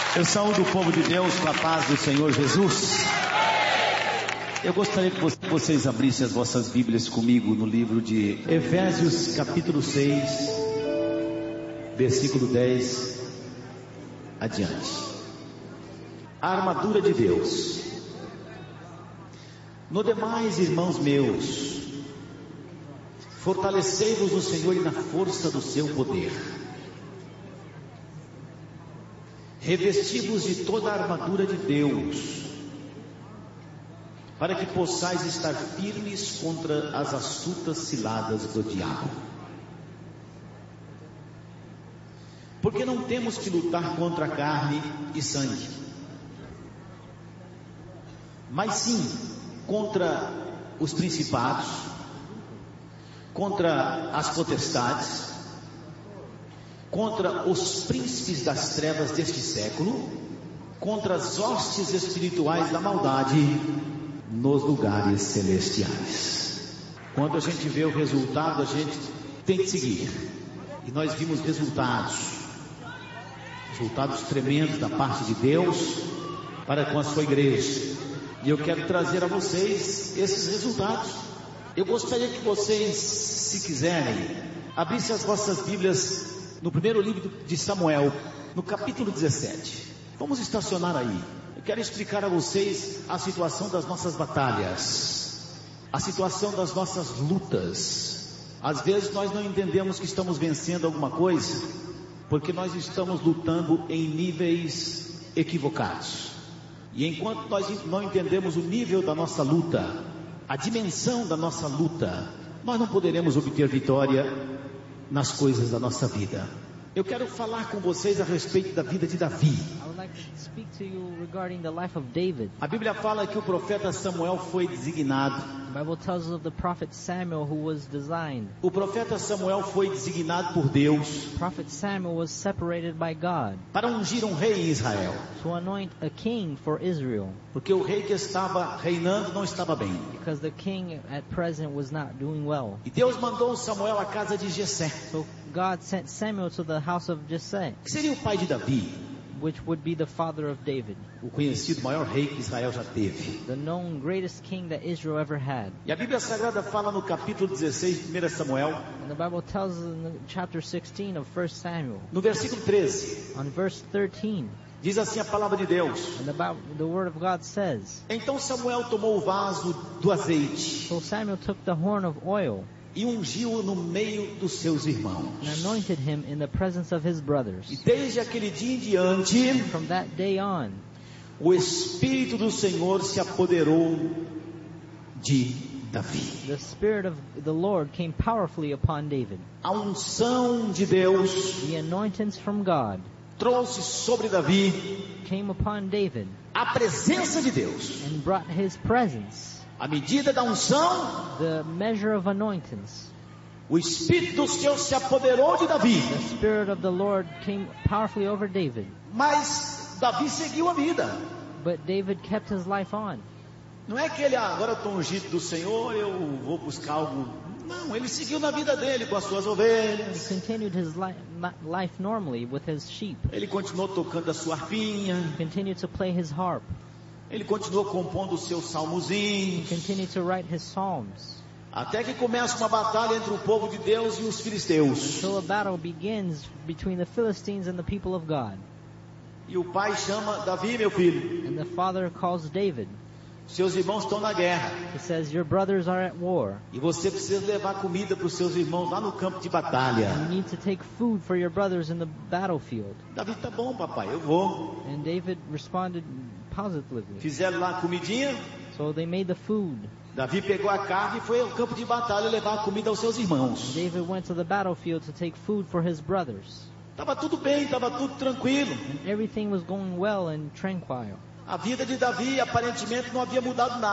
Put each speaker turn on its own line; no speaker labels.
Eu saúdo o povo de Deus com a paz do Senhor Jesus. Eu gostaria que vocês abrissem as vossas Bíblias comigo no livro de Efésios capítulo 6, versículo 10 adiante. A armadura de Deus. No demais, irmãos meus, fortalecei-vos no Senhor e na força do seu poder. Revesti-vos de toda a armadura de Deus, para que possais estar firmes contra as astutas ciladas do diabo. Porque não temos que lutar contra carne e sangue, mas sim contra os principados, contra as potestades, contra os príncipes das trevas deste século, contra as hostes espirituais da maldade nos lugares celestiais. Quando a gente vê o resultado, a gente tem que seguir. E nós vimos resultados tremendos da parte de Deus para com a sua igreja. E eu quero trazer a vocês esses resultados. Eu gostaria que vocês, se quiserem, abrissem as vossas Bíblias no primeiro livro de Samuel, no capítulo 17. Vamos estacionar aí. Eu quero explicar a vocês a situação das nossas batalhas, a situação das nossas lutas. Às vezes nós não entendemos que estamos vencendo alguma coisa, porque nós estamos lutando em níveis equivocados. E enquanto nós não entendemos o nível da nossa luta, a dimensão da nossa luta, nós não poderemos obter vitória nas coisas da nossa vida. Eu quero falar com vocês a respeito da vida de Davi. A Bíblia fala que o profeta Samuel foi designado. O profeta Samuel foi designado por Deus para ungir um rei em Israel. Porque o rei que estava reinando não estava bem. E Deus mandou Samuel à casa de Jessé.
God sent Samuel to the house of Jesse,
que seria o pai de Davi,
which would be the father of David,
o conhecido maior rei que Israel já teve,
the known greatest king that Israel ever had.
E a Bíblia Sagrada fala no capítulo 16, 1 Samuel,
and the Bible tells us in chapter 16 of 1 Samuel,
no versículo 13,
on verse 13,
diz assim a palavra de Deus.
And the word of God says,
então Samuel tomou o vaso do azeite,
so Samuel took the horn of oil,
e ungiu-o no meio dos seus irmãos.
And anointed him in the presence of his brothers.
E desde aquele dia em diante,
from that day on,
o Espírito do Senhor se apoderou de Davi.
The Spirit of the Lord came powerfully upon David.
A unção de Deus,
the anointings from God,
trouxe sobre Davi,
came upon David,
a presença de Deus,
and brought his presence.
A medida da unção,
the measure of anointings,
o Espírito do Senhor se apoderou de Davi.
The Spirit of the Lord came powerfully over David.
Mas Davi seguiu a vida.
But David kept his life on.
Não é que ele, agora eu estou ungido do Senhor, eu vou buscar algo. Não, ele seguiu na vida dele com as suas ovelhas.
He continued his life normally with his sheep.
Ele continuou tocando a sua harpinha.
He continued to play his harp.
Ele continuou compondo os seus salmozinhos.
He continued to write his psalms.
Até que começa uma batalha entre o povo de Deus e os filisteus.
Until a battle begins between the Philistines and the people of God.
E o pai chama Davi, meu filho.
And the father calls David.
Seus irmãos estão na guerra.
He says, your brothers are at war.
E você precisa levar comida para os seus irmãos lá no campo de batalha.
You need to take food for your brothers in the battlefield.
Davi, tá bom, papai, eu vou.
And David responded positively.
Fizeram lá a comidinha.
So they made the food.
Davi pegou a carne e foi ao campo de batalha levar a comida aos seus irmãos.
David went to the battlefield to take food for his brothers.
Tava tudo bem, tava tudo tranquilo.
And everything was going well and tranquil.
A vida de Davi aparentemente não havia mudado nada.